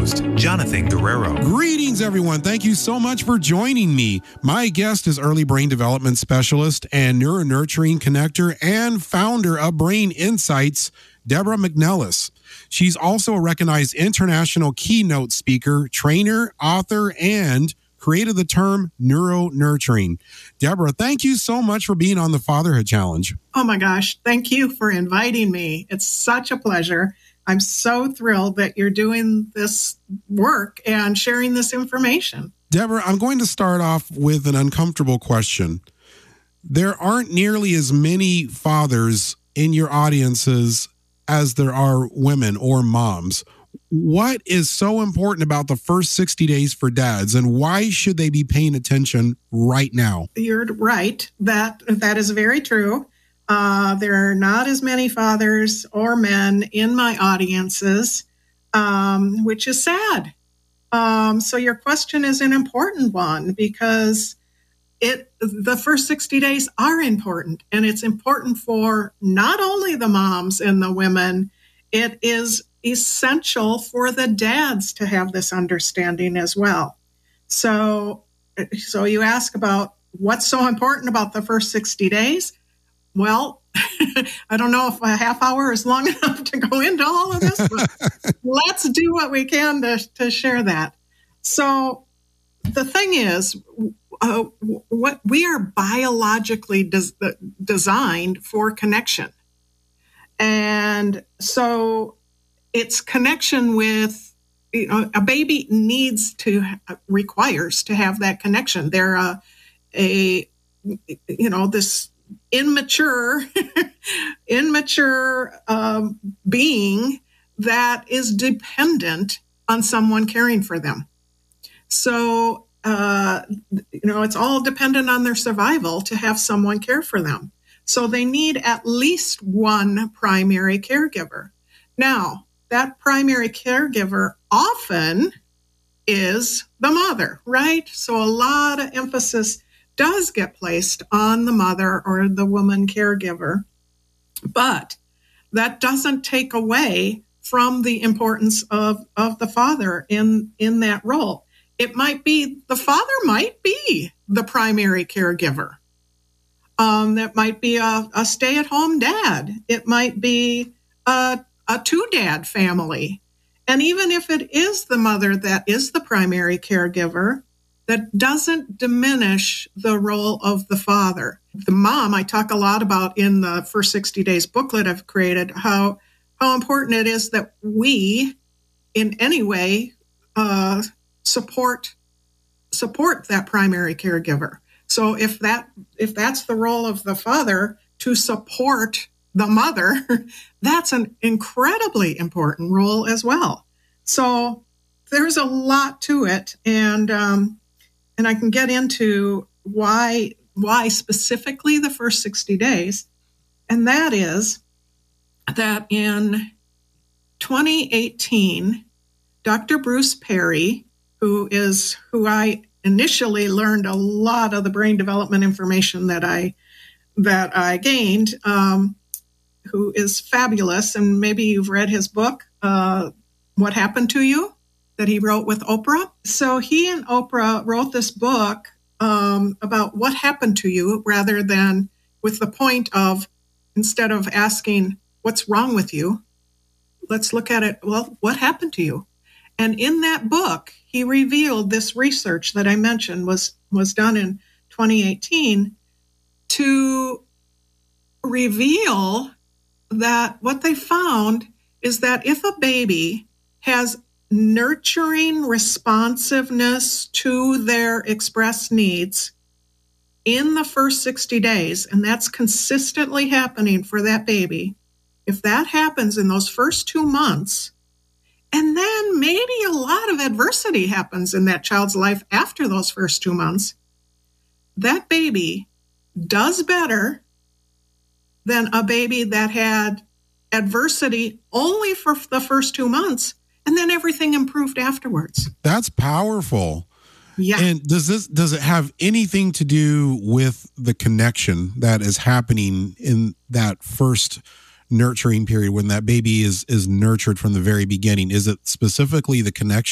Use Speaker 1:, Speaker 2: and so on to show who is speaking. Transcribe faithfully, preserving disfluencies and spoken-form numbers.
Speaker 1: host, Jonathan Guerrero.
Speaker 2: Greetings, everyone. Thank you so much for joining me. My guest is early brain development specialist and neuronurturing connector and founder of Brain Insights, Deborah McNellis. She's also a recognized international keynote speaker, trainer, author, and created the term neuronurturing. Deborah, thank you so much for being on the Fatherhood Challenge.
Speaker 3: Oh my gosh, thank you for inviting me. It's such a pleasure. I'm so thrilled that you're doing this work and sharing this information.
Speaker 2: Deborah, I'm going to start off with an uncomfortable question. There aren't nearly as many fathers in your audiences as there are women or moms. What is so important about the first sixty days for dads, and why should they be paying attention right now?
Speaker 3: You're right. That that is very true. Uh, there are not as many fathers or men in my audiences, um, which is sad. Um, so your question is an important one because it the first sixty days are important, and it's important for not only the moms and the women. It is essential for the dads to have this understanding as well. So, so you ask about what's so important about the first sixty days. Well, I don't know if a half hour is long enough to go into all of this, but let's do what we can to, to share that. So the thing is, uh, what we are biologically des- designed for connection. And so it's connection with, you know, a baby needs to, requires to have that connection. They're a, a you know, this immature, immature um, being that is dependent on someone caring for them. So, uh, you know, it's all dependent on their survival to have someone care for them. So they need at least one primary caregiver. Now, that primary caregiver often is the mother, right? So a lot of emphasis does get placed on the mother or the woman caregiver, but that doesn't take away from the importance of, of the father in, in that role. It might be, the father might be the primary caregiver. Um, that might be a, a stay-at-home dad. It might be a, a two-dad family. And even if it is the mother that is the primary caregiver, that doesn't diminish the role of the father. The mom, I talk a lot about in the first sixty days booklet I've created, how, how important it is that we, in any way, uh, support, support that primary caregiver. So if that if that's the role of the father to support the mother, that's an incredibly important role as well. So there's a lot to it, and um, and I can get into why why specifically the first sixty days, and that is that in twenty eighteen, Doctor Bruce Perry, who is who I initially learned a lot of the brain development information that I that I gained, um, who is fabulous. And maybe you've read his book, uh, What Happened to You, that he wrote with Oprah. So he and Oprah wrote this book um, about what happened to you, rather than with the point of, instead of asking what's wrong with you, let's look at it, well, what happened to you? And in that book, he revealed this research that I mentioned was, was done in twenty eighteen to reveal that what they found is that if a baby has nurturing responsiveness to their expressed needs in the first sixty days, and that's consistently happening for that baby, if that happens in those first two months, and then maybe a lot of adversity happens in that child's life after those first two months, that baby does better than a baby that had adversity only for the first two months, and then everything improved afterwards.
Speaker 2: That's powerful.
Speaker 3: Yeah.
Speaker 2: And does this does it have anything to do with the connection that is happening in that first nurturing period when that baby is is nurtured from the very beginning? Is it specifically the connection